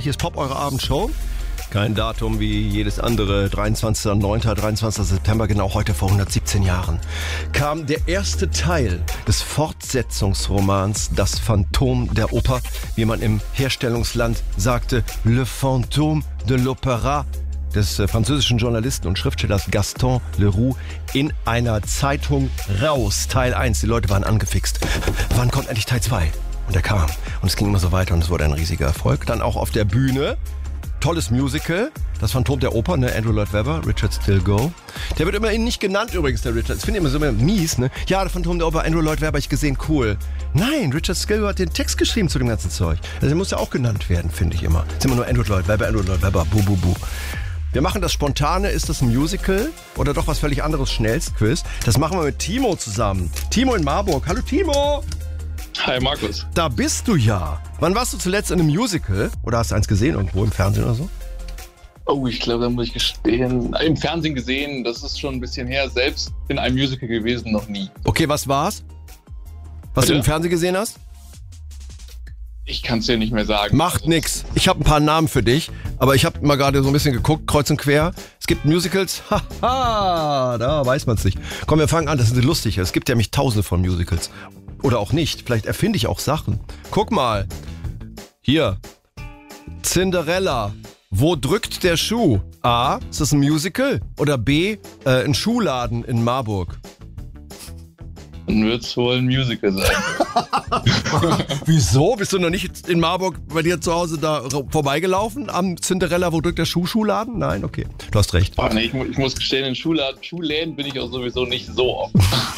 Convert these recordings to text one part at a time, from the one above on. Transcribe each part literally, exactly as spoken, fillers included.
Hier ist Pop, eure Abendshow. Kein Datum wie jedes andere. dreiundzwanzigster neunter, dreiundzwanzigster September, genau heute vor hundertsiebzehn Jahren, kam der erste Teil des Fortsetzungsromans Das Phantom der Oper, wie man im Herstellungsland sagte, Le Fantôme de l'Opéra, des äh, französischen Journalisten und Schriftstellers Gaston Leroux, in einer Zeitung raus. Teil eins, die Leute waren angefixt. Wann kommt endlich Teil zwei? Und er kam. Und es ging immer so weiter und es wurde ein riesiger Erfolg. Dann auch auf der Bühne. Tolles Musical. Das Phantom der Oper, ne? Andrew Lloyd Webber, Richard Stilgoe. Der wird immerhin nicht genannt übrigens, der Richard. Das finde ich immer so mies, ne? Ja, der Phantom der Oper, Andrew Lloyd Webber, ich gesehen, cool. Nein, Richard Stilgoe hat den Text geschrieben zu dem ganzen Zeug. Also der muss ja auch genannt werden, finde ich immer. Es ist immer nur Andrew Lloyd Webber, Andrew Lloyd Webber, bu, bu, bu. Wir machen das Spontane. Ist das ein Musical oder doch was völlig anderes? Schnellstquiz. Das machen wir mit Timo zusammen. Timo in Marburg. Hallo Timo. Hi Markus. Da bist du ja. Wann warst du zuletzt in einem Musical? Oder hast du eins gesehen irgendwo im Fernsehen oder so? Oh, ich glaube, da muss ich gestehen. Im Fernsehen gesehen, das ist schon ein bisschen her. Selbst in einem Musical gewesen, noch nie. Okay, was war's? Was Bitte? du im Fernsehen gesehen hast? Ich kann es dir nicht mehr sagen. Macht also, nix. Ich habe ein paar Namen für dich, aber ich habe mal gerade so ein bisschen geguckt, kreuz und quer. Es gibt Musicals, haha, da weiß man's nicht. Komm, wir fangen an, das ist lustig. Es gibt ja mich tausende von Musicals. Oder auch nicht, vielleicht erfinde ich auch Sachen. Guck mal, hier, Cinderella. Wo drückt der Schuh? A, ist das ein Musical? Oder B, äh, ein Schuhladen in Marburg? Dann wird es wohl ein Musical sein. Wieso? Bist du noch nicht in Marburg bei dir zu Hause da vorbeigelaufen am Cinderella, wo drückt der Schuh Schuhladen? Nein, okay, du hast recht. Oh, nee, ich, ich muss gestehen, in Schuhladen, Schuhläden bin ich auch sowieso nicht so oft.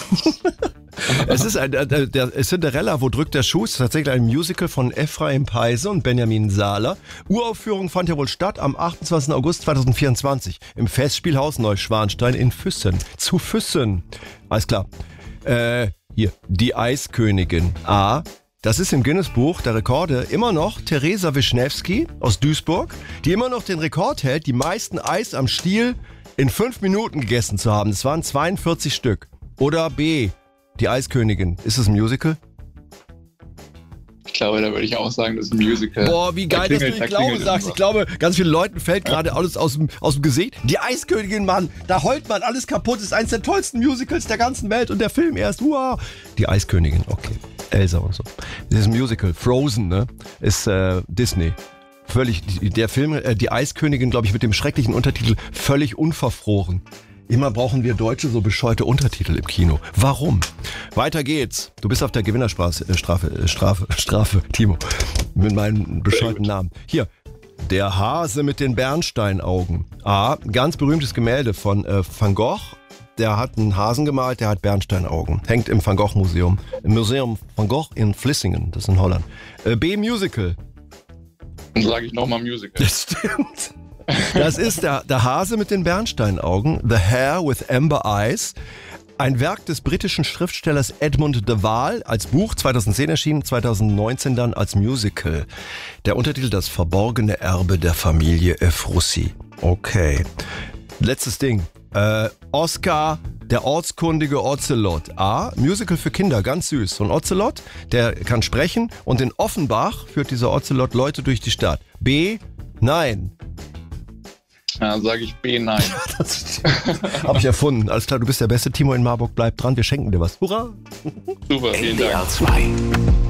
Es ist ein, der, der Cinderella, wo drückt der Schuh, ist tatsächlich ein Musical von Ephraim Peise und Benjamin Sahler. Uraufführung fand ja wohl statt am achtundzwanzigsten August zweitausendvierundzwanzig im Festspielhaus Neuschwanstein in Füssen. Zu Füssen. Alles klar. Äh, hier, die Eiskönigin. A, das ist im Guinness-Buch der Rekorde immer noch Teresa Wischnewski aus Duisburg, die immer noch den Rekord hält, die meisten Eis am Stiel in fünf Minuten gegessen zu haben. Das waren zweiundvierzig Stück. Oder B, die Eiskönigin. Ist es ein Musical? Ich glaube, da würde ich auch sagen, das ist ein Musical. Boah, wie geil, da klingelt, dass du da ich glaube sagst. irgendwas. Ich glaube, ganz vielen Leuten fällt gerade alles aus dem, aus dem Gesicht. Die Eiskönigin, Mann, da heult man alles kaputt. Das ist eines der tollsten Musicals der ganzen Welt und der Film erst. Wow. Die Eiskönigin, okay. Elsa und so. Das ist ein Musical. Frozen, ne? Ist äh, Disney. Völlig, der Film, äh, die Eiskönigin, glaube ich, mit dem schrecklichen Untertitel völlig unverfroren. Immer brauchen wir Deutsche so bescheuerte Untertitel im Kino. Warum? Weiter geht's. Du bist auf der Gewinnerstrafe, äh, Strafe, äh, Strafe, Strafe, Timo. Mit meinem bescheuerten Namen. Hier. Der Hase mit den Bernsteinaugen. A, ganz berühmtes Gemälde von äh, Van Gogh. Der hat einen Hasen gemalt, der hat Bernsteinaugen. Hängt im Van Gogh Museum. Im Museum Van Gogh in Vlissingen, das ist in Holland. Äh, B, Musical. Dann sage ich nochmal Musical. Das stimmt. Das ist der, der Hase mit den Bernsteinaugen, The Hare with Amber Eyes. Ein Werk des britischen Schriftstellers Edmund de Waal, als Buch zweitausendzehn erschienen, zweitausendneunzehn dann als Musical. Der Untertitel Das verborgene Erbe der Familie Ephrussi. Okay. Letztes Ding. Äh, Oscar, der ortskundige Ocelot. A, Musical für Kinder, ganz süß. So ein Ocelot, der kann sprechen und in Offenbach führt dieser Ocelot Leute durch die Stadt. B, nein. Ja, dann sage ich B, nein. Das habe ich erfunden. Alles klar, du bist der beste. Timo in Marburg, bleib dran, wir schenken dir was. Hurra! Super, vielen Dank. N D R zwei.